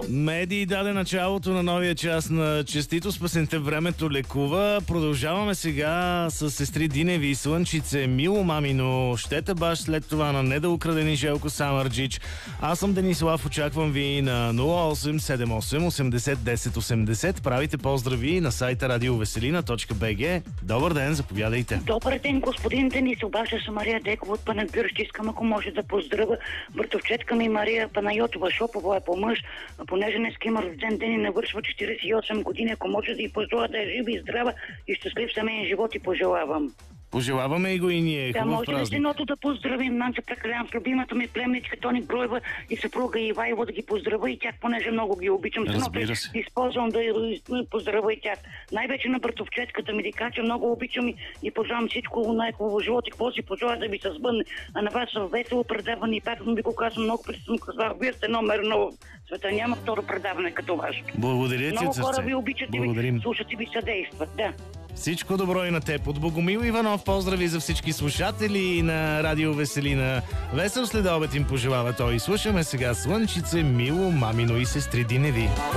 Медии даде началото на новия час на Честито. Песента "Времето лекува". Продължаваме сега с сестри Диневи и Слънчице, "Мило мамино", "Щета баш", след това на "Недоукрадени" Желко Самарджич. Аз съм Денислав, очаквам ви на 0878 80 10 80. Правите поздрави на сайта radiovеселина.bg. Добър ден, заповядайте. Добър ден, господин Денис. Обажда се Мария Декова от Панагюрщ. Искам, ако може да поздравя братовчетка ми Мария Панайотова Шопова, е по мъж, понеже днес има рожден ден и навършва 48 години. Ако може да й пожелая да е жива и здрава и щастлив семейен живот и пожелавам. Пожелаваме и го и ние. Да, Хубав може ли празник. синото да поздравим? Нанче прекалявам с любимата ми племничка Тони Гроева и съпруга Ивайло, да ги поздравя и тях, понеже много ги обичам. Разбира се. Използвам да поздравя и тях. Най-вече на братовчетката ми, да кажа, много обичам и пожелавам всичко най-хубаво живот и какво си пожелая да ви се сбъдне. А на вас весело предаване и пак ви го казвам много присъствам казах. Вие сте номер 1 в света. Няма второ предаване като вашето. Благодаря ти, Много хора сърце. ви обичат и ви слушат и ви съдействат. Да. Всичко добро и на теб. От Богомил Иванов поздрави за всички слушатели на Радио Веселина. Весел следобед им пожелава той. Слушаме сега "Слънчице", "Мило мамино" и сестри Диневи.